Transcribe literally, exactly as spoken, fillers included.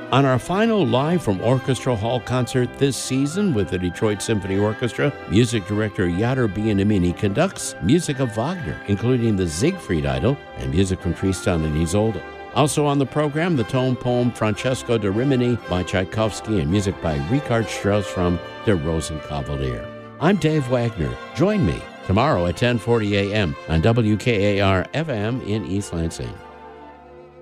On our final Live from Orchestra Hall concert this season with the Detroit Symphony Orchestra, music director Yader Bienamini conducts music of Wagner, including the Siegfried Idyll and music from Tristan and Isolde. Also on the program, the tone poem Francesco da Rimini by Tchaikovsky and music by Richard Strauss from Der Rosenkavalier. I'm Dave Wagner. Join me tomorrow at ten forty a.m. on W K A R F M in East Lansing.